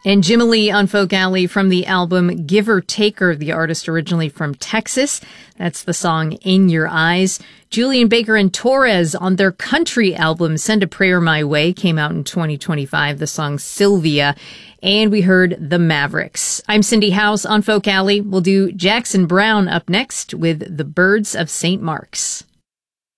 And Jimmy Lee on Folk Alley from the album Giver Taker, the artist originally from Texas. That's the song In Your Eyes. Julian Baker and Torres on their country album Send a Prayer My Way came out in 2025, the song Sylvia. And we heard The Mavericks. I'm Cindy House on Folk Alley. We'll do Jackson Browne up next with The Birds of St. Mark's.